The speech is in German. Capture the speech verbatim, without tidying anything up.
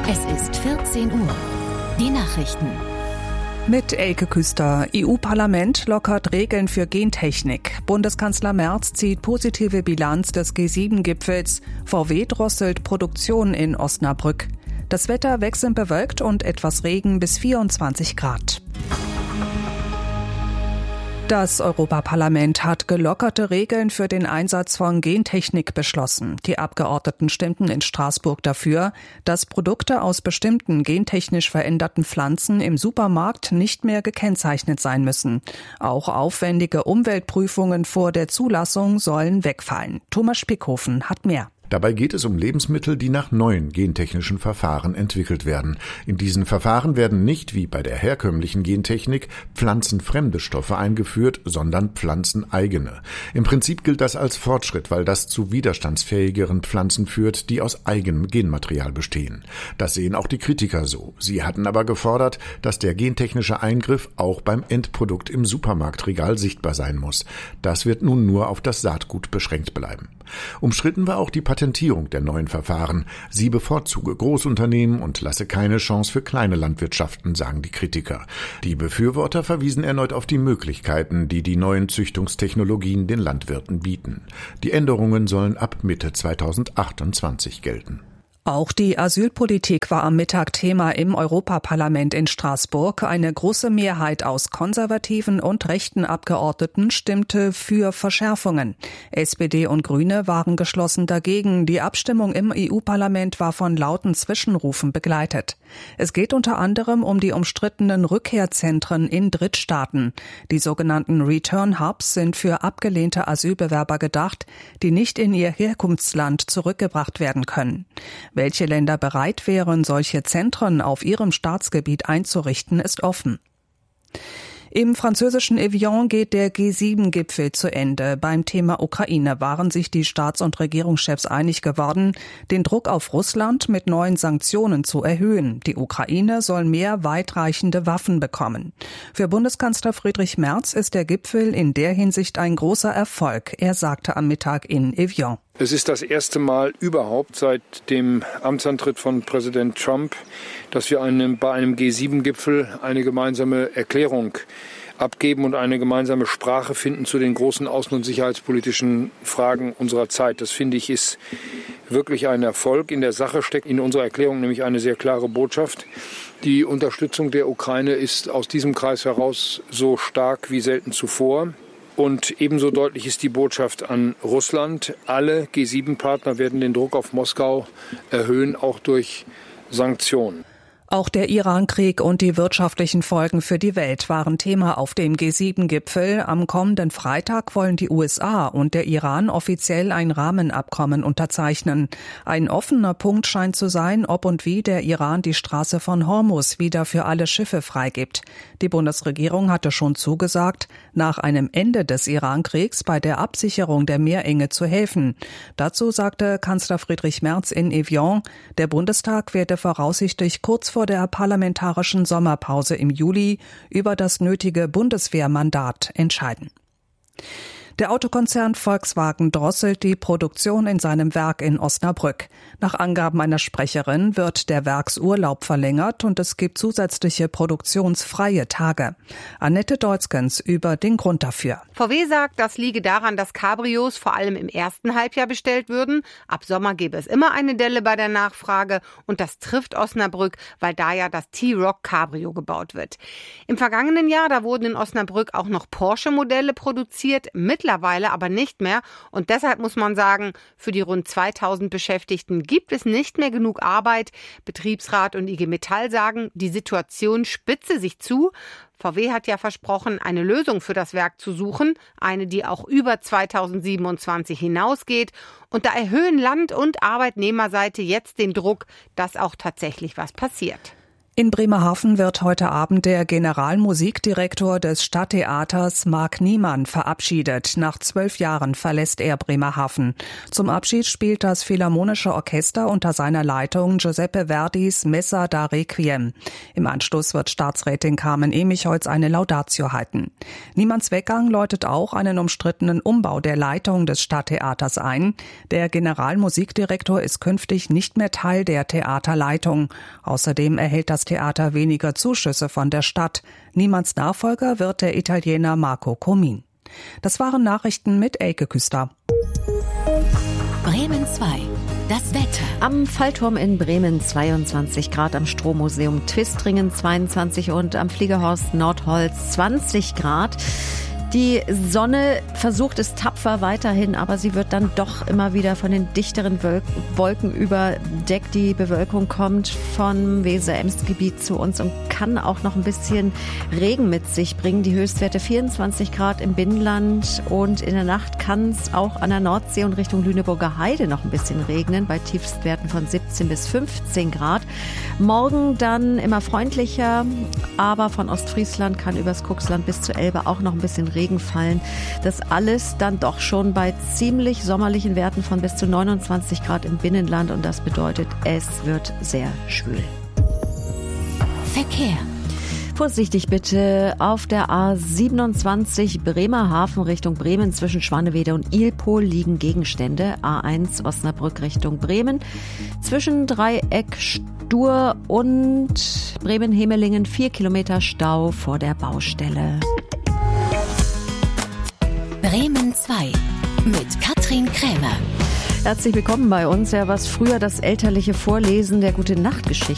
Es ist vierzehn Uhr. Die Nachrichten. Mit Elke Küster. E U-Parlament lockert Regeln für Gentechnik. Bundeskanzler Merz zieht positive Bilanz des G sieben Gipfels. V W drosselt Produktion in Osnabrück. Das Wetter wechselnd bewölkt und etwas Regen bis vierundzwanzig Grad. Das Europaparlament hat gelockerte Regeln für den Einsatz von Gentechnik beschlossen. Die Abgeordneten stimmten in Straßburg dafür, dass Produkte aus bestimmten gentechnisch veränderten Pflanzen im Supermarkt nicht mehr gekennzeichnet sein müssen. Auch aufwendige Umweltprüfungen vor der Zulassung sollen wegfallen. Thomas Spickhofen hat mehr. Dabei geht es um Lebensmittel, die nach neuen gentechnischen Verfahren entwickelt werden. In diesen Verfahren werden nicht, wie bei der herkömmlichen Gentechnik, pflanzenfremde Stoffe eingeführt, sondern pflanzeneigene. Im Prinzip gilt das als Fortschritt, weil das zu widerstandsfähigeren Pflanzen führt, die aus eigenem Genmaterial bestehen. Das sehen auch die Kritiker so. Sie hatten aber gefordert, dass der gentechnische Eingriff auch beim Endprodukt im Supermarktregal sichtbar sein muss. Das wird nun nur auf das Saatgut beschränkt bleiben. Umstritten war auch die Patentierung der neuen Verfahren. Sie bevorzuge Großunternehmen und lasse keine Chance für kleine Landwirtschaften, sagen die Kritiker. Die Befürworter verwiesen erneut auf die Möglichkeiten, die die neuen Züchtungstechnologien den Landwirten bieten. Die Änderungen sollen ab Mitte zweitausendachtundzwanzig gelten. Auch die Asylpolitik war am Mittag Thema im Europaparlament in Straßburg. Eine große Mehrheit aus konservativen und rechten Abgeordneten stimmte für Verschärfungen. S P D und Grüne waren geschlossen dagegen. Die Abstimmung im E U-Parlament war von lauten Zwischenrufen begleitet. Es geht unter anderem um die umstrittenen Rückkehrzentren in Drittstaaten. Die sogenannten Return Hubs sind für abgelehnte Asylbewerber gedacht, die nicht in ihr Herkunftsland zurückgebracht werden können. Welche Länder bereit wären, solche Zentren auf ihrem Staatsgebiet einzurichten, ist offen. Im französischen Evian geht der G sieben Gipfel zu Ende. Beim Thema Ukraine waren sich die Staats- und Regierungschefs einig geworden, den Druck auf Russland mit neuen Sanktionen zu erhöhen. Die Ukraine soll mehr weitreichende Waffen bekommen. Für Bundeskanzler Friedrich Merz ist der Gipfel in der Hinsicht ein großer Erfolg. Er sagte am Mittag in Evian: Es ist das erste Mal überhaupt seit dem Amtsantritt von Präsident Trump, dass wir einem, bei einem G sieben Gipfel eine gemeinsame Erklärung abgeben und eine gemeinsame Sprache finden zu den großen außen- und sicherheitspolitischen Fragen unserer Zeit. Das, finde ich, ist wirklich ein Erfolg. In der Sache steckt in unserer Erklärung nämlich eine sehr klare Botschaft. Die Unterstützung der Ukraine ist aus diesem Kreis heraus so stark wie selten zuvor. Und ebenso deutlich ist die Botschaft an Russland. Alle G sieben Partner werden den Druck auf Moskau erhöhen, auch durch Sanktionen. Auch der Iran-Krieg und die wirtschaftlichen Folgen für die Welt waren Thema auf dem G sieben Gipfel. Am kommenden Freitag wollen die U S A und der Iran offiziell ein Rahmenabkommen unterzeichnen. Ein offener Punkt scheint zu sein, ob und wie der Iran die Straße von Hormuz wieder für alle Schiffe freigibt. Die Bundesregierung hatte schon zugesagt, nach einem Ende des Iran-Kriegs bei der Absicherung der Meerenge zu helfen. Dazu sagte Kanzler Friedrich Merz in Evian, der Bundestag werde voraussichtlich kurz vor der parlamentarischen Sommerpause im Juli über das nötige Bundeswehrmandat entscheiden. Der Autokonzern Volkswagen drosselt die Produktion in seinem Werk in Osnabrück. Nach Angaben einer Sprecherin wird der Werksurlaub verlängert und es gibt zusätzliche produktionsfreie Tage. Annette Deutzgens über den Grund dafür. V W sagt, das liege daran, dass Cabrios vor allem im ersten Halbjahr bestellt würden. Ab Sommer gäbe es immer eine Delle bei der Nachfrage und das trifft Osnabrück, weil da ja das T-Roc Cabrio gebaut wird. Im vergangenen Jahr, da wurden in Osnabrück auch noch Porsche-Modelle produziert, mittlerweile aber nicht mehr. Und deshalb muss man sagen, für die rund zweitausend Beschäftigten gibt es nicht mehr genug Arbeit. Betriebsrat und I G Metall sagen, die Situation spitze sich zu. V W hat ja versprochen, eine Lösung für das Werk zu suchen, eine, die auch über zweitausendsiebenundzwanzig hinausgeht. Und da erhöhen Land- und Arbeitnehmerseite jetzt den Druck, dass auch tatsächlich was passiert. In Bremerhaven wird heute Abend der Generalmusikdirektor des Stadttheaters Marc Niemann verabschiedet. Nach zwölf Jahren verlässt er Bremerhaven. Zum Abschied spielt das Philharmonische Orchester unter seiner Leitung Giuseppe Verdis Messa da Requiem. Im Anschluss wird Staatsrätin Carmen Emichholz eine Laudatio halten. Niemanns Weggang läutet auch einen umstrittenen Umbau der Leitung des Stadttheaters ein. Der Generalmusikdirektor ist künftig nicht mehr Teil der Theaterleitung. Außerdem erhält das Theater weniger Zuschüsse von der Stadt. Niemanns Nachfolger wird der Italiener Marco Comin. Das waren Nachrichten mit Elke Küster. Bremen zwei. Das Wetter. Am Fallturm in Bremen zweiundzwanzig Grad, am Strommuseum Twistringen zweiundzwanzig und am Fliegerhorst Nordholz zwanzig Grad. Die Sonne versucht es tapfer weiterhin, aber sie wird dann doch immer wieder von den dichteren Wolken überdeckt. Die Bewölkung kommt vom Weser-Ems-Gebiet zu uns und kann auch noch ein bisschen Regen mit sich bringen. Die Höchstwerte vierundzwanzig Grad im Binnenland und in der Nacht kann es auch an der Nordsee und Richtung Lüneburger Heide noch ein bisschen regnen, bei Tiefstwerten von siebzehn bis fünfzehn Grad. Morgen dann immer freundlicher, aber von Ostfriesland kann übers Kuxland bis zur Elbe auch noch ein bisschen Regen fallen. Das alles dann doch schon bei ziemlich sommerlichen Werten von bis zu neunundzwanzig Grad im Binnenland und das bedeutet, es wird sehr schwül. Verkehr. Vorsichtig bitte auf der A siebenundzwanzig Bremerhaven Richtung Bremen zwischen Schwannewede und Ilpol liegen Gegenstände. A eins Osnabrück Richtung Bremen zwischen Dreieck Stur und Bremen-Hemelingen vier Kilometer Stau vor der Baustelle. Bremen zwei mit Katrin Krämer. Herzlich willkommen bei uns. Ja, was früher das elterliche Vorlesen der Gute-Nacht-Geschichte